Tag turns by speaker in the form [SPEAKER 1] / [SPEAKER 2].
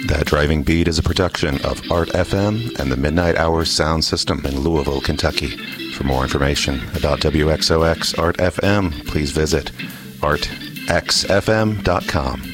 [SPEAKER 1] That Driving Beat is a production of Art FM and the Midnight Hours Sound System in Louisville, Kentucky. For more information about WXOX Art FM, please visit artxfm.com.